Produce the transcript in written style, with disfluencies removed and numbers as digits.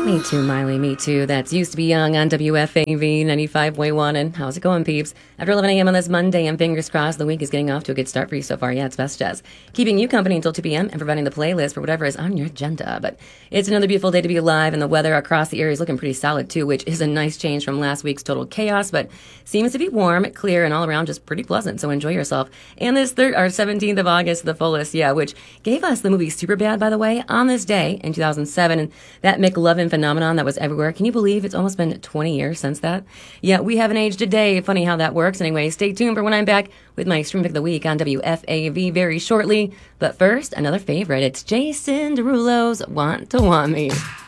Me too, Miley, me too. That's Used to Be Young on WFAV 95.1. And how's it going, peeps? After 11 a.m. on this Monday, and fingers crossed the week is getting off to a good start for you so far. Yeah, it's Best Jazz. Keeping you company until 2 p.m. and providing the playlist for whatever is on your agenda. But it's another beautiful day to be alive, and the weather across the area is looking pretty solid, too, which is a nice change from last week's total chaos, but seems to be warm, clear, and all around just pretty pleasant, so enjoy yourself. And this 17th of August, the fullest, which gave us the movie Superbad, by the way, on this day in 2007, and that McLovin phenomenon that was everywhere. Can you believe it's almost been 20 years since that? Yeah, we haven't aged a day. Funny how that works. Anyway, stay tuned for when I'm back with my Extreme Pick of the Week on WFAV very shortly. But first, another favorite. It's Jason Derulo's Want to Want Me.